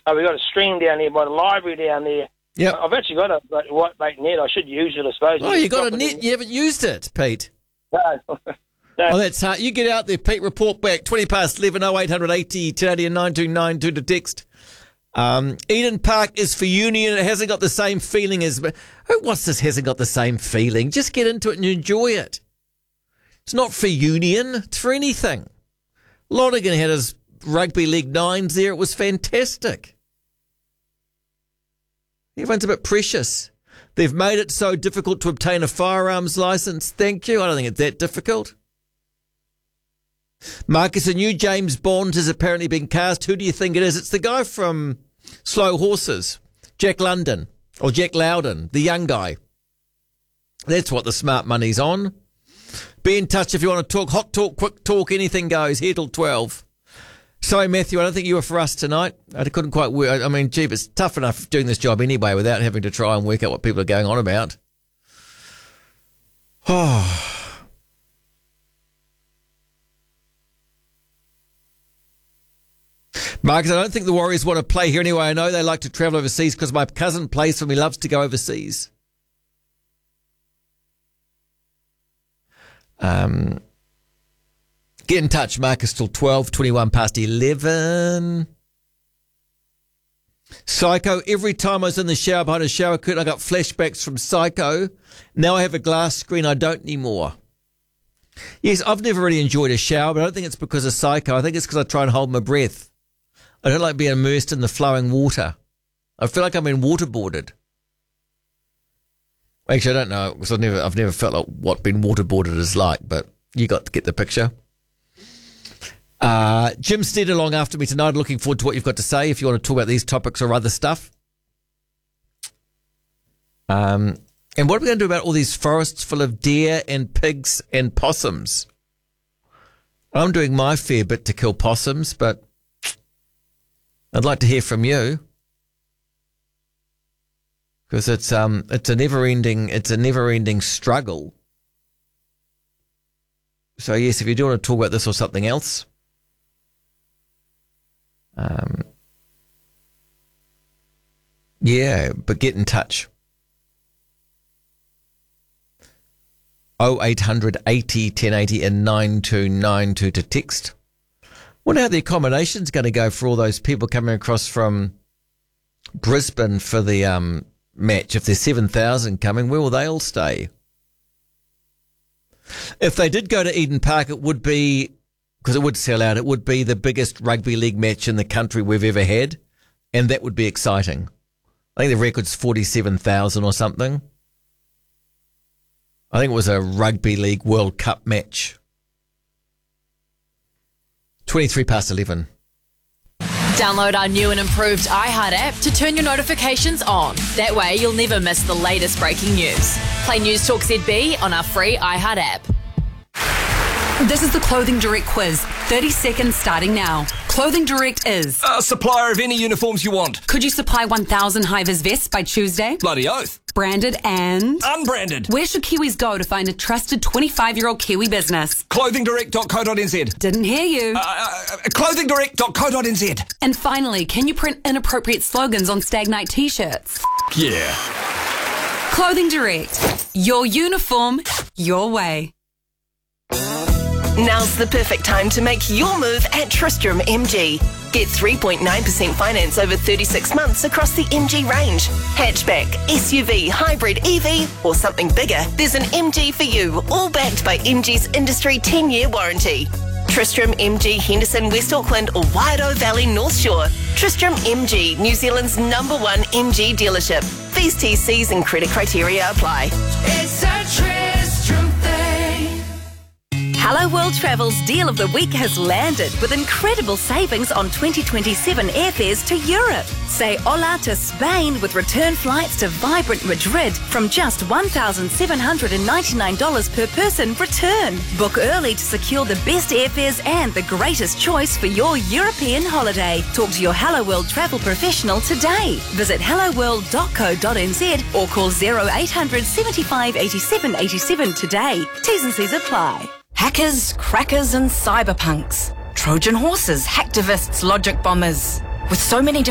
We've got a string down there by the library down there. Yep. I've actually got a white bait net. I should use it, I suppose. Oh, you got a net. You haven't used it, Pete. No. Oh, that's hard. You get out there, Pete. Report back. 20 past 11, 0800 80 1080 and 9292 to text. Eden Park is for Union. It hasn't got the same feeling as... What's this hasn't got the same feeling? Just get into it and enjoy it. It's not for Union. It's for anything. Lonergan had his rugby league nines there. It was fantastic. Everyone's a bit precious. They've made it so difficult to obtain a firearms licence. Thank you. I don't think it's that difficult. Marcus, a new James Bond has apparently been cast. Who do you think it is? It's the guy from Slow Horses, Jack London, or Jack Loudon, the young guy. That's what the smart money's on. Be in touch if you want to talk. Hot talk, quick talk, anything goes. Here till 12. Sorry, Matthew, I don't think you were for us tonight. I couldn't quite work. I mean, gee, it's tough enough doing this job anyway without having to try and work out what people are going on about. Oh. Marcus, I don't think the Warriors want to play here anyway. I know they like to travel overseas because my cousin plays for me, loves to go overseas. Get in touch, Marcus, till 12, 21 past 11. Psycho, every time I was in the shower behind a shower curtain, I got flashbacks from Psycho. Now I have a glass screen, I don't anymore. Yes, I've never really enjoyed a shower, but I don't think it's because of Psycho. I think it's because I try and hold my breath. I don't like being immersed in the flowing water. I feel like I'm being waterboarded. Actually, I don't know, because I've never felt like what being waterboarded is like, but you got to get the picture. Jim Stead along after me tonight. Looking forward to what you've got to say if you want to talk about these topics or other stuff. And what are we going to do about all these forests full of deer and pigs and possums? I'm doing my fair bit to kill possums, but I'd like to hear from you. Because it's a never-ending struggle. So yes, if you do want to talk about this or something else, but get in touch. 0800 80 1080 and 9292 to text. Wonder how the accommodation's going to go for all those people coming across from Brisbane for the match. If there's 7,000 coming, where will they all stay? If they did go to Eden Park, it would be, because it would sell out, it would be the biggest rugby league match in the country we've ever had, and that would be exciting. I think the record's 47,000 or something. I think it was a Rugby League World Cup match. 23 past 11. Download our new and improved iHeart app to turn your notifications on. That way you'll never miss the latest breaking news. Play News Talk ZB on our free iHeart app. This is the Clothing Direct quiz. 30 seconds starting now. Clothing Direct is a supplier of any uniforms you want. Could you supply 1,000 high-vis vests by Tuesday? Bloody oath. Branded and unbranded. Where should Kiwis go to find a trusted 25-year-old Kiwi business? Clothingdirect.co.nz. Didn't hear you. Clothingdirect.co.nz. And finally, can you print inappropriate slogans on Stag Night t-shirts? Yeah. Clothing Direct. Your uniform, your way. Now's the perfect time to make your move at Tristram MG. Get 3.9% finance over 36 months across the MG range. Hatchback, SUV, hybrid, EV, or something bigger, there's an MG for you, all backed by MG's industry 10-year warranty. Tristram MG, Henderson, West Auckland, or Wairoa Valley, North Shore. Tristram MG, New Zealand's #1 MG dealership. Fees, T&Cs and credit criteria apply. It's a Tristram thing. Hello World Travel's Deal of the Week has landed with incredible savings on 2027 airfares to Europe. Say hola to Spain with return flights to vibrant Madrid from just $1,799 per person return. Book early to secure the best airfares and the greatest choice for your European holiday. Talk to your Hello World Travel professional today. Visit helloworld.co.nz or call 0800 75 87 87 today. T's and C's apply. Hackers, crackers and cyberpunks. Trojan horses, hacktivists, logic bombers. With so many